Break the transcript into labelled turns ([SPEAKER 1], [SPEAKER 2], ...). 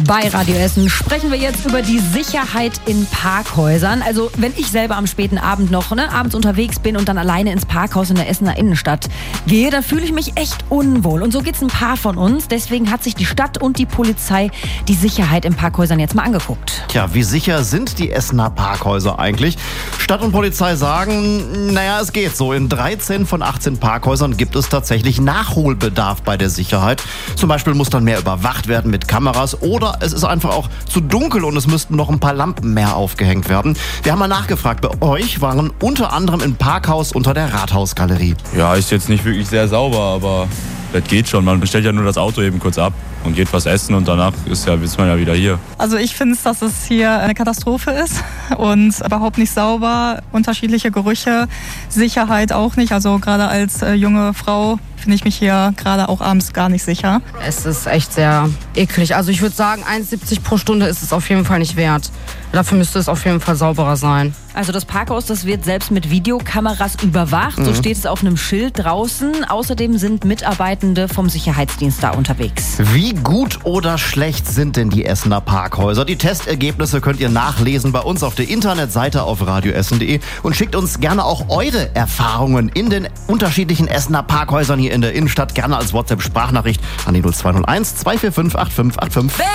[SPEAKER 1] Bei Radio Essen sprechen wir jetzt über die Sicherheit in Parkhäusern. Also wenn ich selber am späten Abend noch abends unterwegs bin und dann alleine ins Parkhaus in der Essener Innenstadt gehe, dann fühle ich mich echt unwohl. Und so geht's ein paar von uns. Deswegen hat sich die Stadt und die Polizei die Sicherheit in Parkhäusern jetzt mal angeguckt.
[SPEAKER 2] Tja, wie sicher sind die Essener Parkhäuser eigentlich? Stadt und Polizei sagen, es geht so. In 13 von 18 Parkhäusern gibt es tatsächlich Nachholbedarf bei der Sicherheit. Zum Beispiel muss dann mehr überwacht werden mit Kameras oder es ist einfach auch zu dunkel und es müssten noch ein paar Lampen mehr aufgehängt werden. Wir haben mal nachgefragt, bei euch waren unter anderem im Parkhaus unter der Rathausgalerie.
[SPEAKER 3] Ja, ist jetzt nicht wirklich sehr sauber, aber das geht schon. Man stellt ja nur das Auto eben kurz ab und geht was essen und danach ist man ja wieder hier.
[SPEAKER 4] Also ich finde es, dass es hier eine Katastrophe ist und überhaupt nicht sauber, unterschiedliche Gerüche, Sicherheit auch nicht. Also gerade als junge Frau finde ich mich hier gerade auch abends gar nicht sicher.
[SPEAKER 5] Es ist echt sehr eklig. Also ich würde sagen, 1,70 pro Stunde ist es auf jeden Fall nicht wert. Dafür müsste es auf jeden Fall sauberer sein.
[SPEAKER 1] Also das Parkhaus, das wird selbst mit Videokameras überwacht. So steht es auf einem Schild draußen. Außerdem sind Mitarbeitende vom Sicherheitsdienst da unterwegs.
[SPEAKER 2] Wie gut oder schlecht sind denn die Essener Parkhäuser? Die Testergebnisse könnt ihr nachlesen bei uns auf der Internetseite auf radioessen.de und schickt uns gerne auch eure Erfahrungen in den unterschiedlichen Essener Parkhäusern hier in der Innenstadt gerne als WhatsApp-Sprachnachricht an die 0201 245 8585.